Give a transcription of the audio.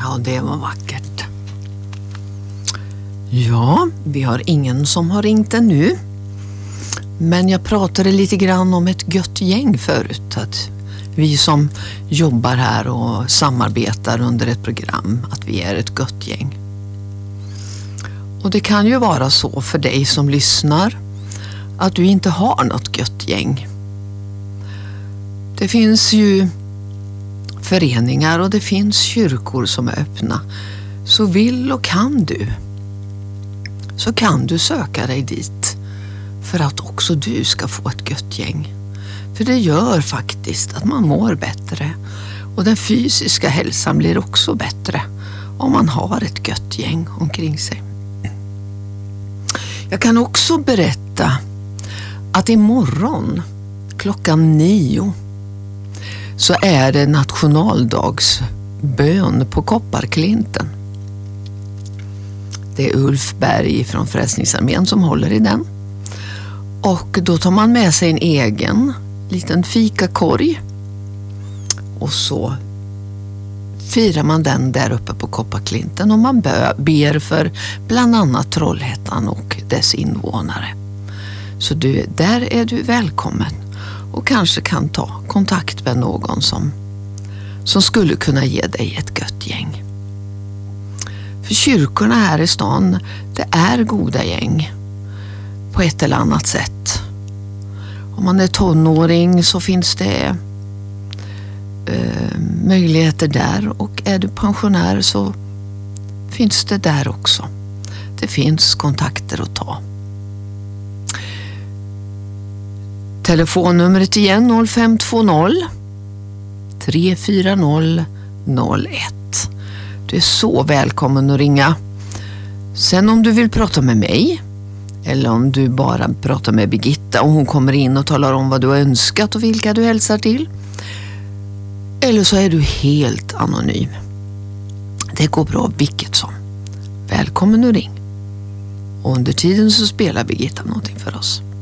Ja, det var vackert. Ja, vi har ingen som har ringt ännu. Men jag pratade lite grann om ett gött gäng förut. Att vi som jobbar här och samarbetar under ett program, att vi är ett gött gäng. Och det kan ju vara så för dig som lyssnar att du inte har något gött gäng. Det finns ju föreningar och det finns kyrkor som är öppna. Så vill och kan du, så kan du söka dig dit för att också du ska få ett gött gäng. För det gör faktiskt att man mår bättre och den fysiska hälsan blir också bättre om man har ett gött gäng omkring sig. Jag kan också berätta att imorgon klockan 9 så är det nationaldagsbön på Kopparklinten. Det är Ulf Berg från Frälsningsarmén som håller i den. Och då tar man med sig en egen liten fikakorg och så firar man den där uppe på Kopparklinten och man ber för bland annat Trollhättan och dess invånare. Så där är du välkommen och kanske kan ta kontakt med någon som skulle kunna ge dig ett gött gäng. För kyrkorna här i stan, det är goda gäng på ett eller annat sätt. Om man är tonåring så finns det möjligheter där, och är du pensionär så finns det där också. Det finns kontakter att ta. Telefonnumret igen 0520 340 01. Du är så välkommen att ringa. Sen om du vill prata med mig eller om du bara pratar med Birgitta och hon kommer in och talar om vad du har önskat och vilka du hälsar till. Eller så är du helt anonym. Det går bra vilket som. Välkommen och ring. Och under tiden så spelar Birgitta någonting för oss.